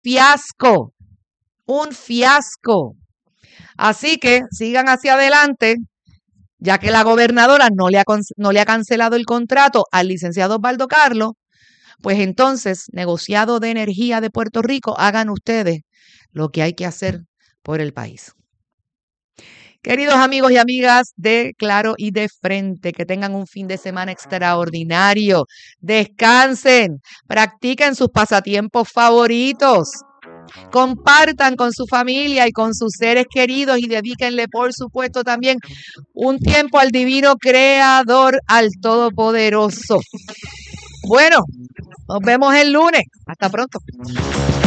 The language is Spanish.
fiasco, un fiasco. Así que sigan hacia adelante, ya que la gobernadora no le ha cancelado el contrato al licenciado Osvaldo Carlos, pues entonces, negociado de energía de Puerto Rico, hagan ustedes lo que hay que hacer por el país. Queridos amigos y amigas de Claro y de Frente, que tengan un fin de semana extraordinario. Descansen, practiquen sus pasatiempos favoritos. Compartan con su familia y con sus seres queridos y dedíquenle, por supuesto, también un tiempo al divino creador, al todopoderoso. Bueno, nos vemos el lunes. Hasta pronto.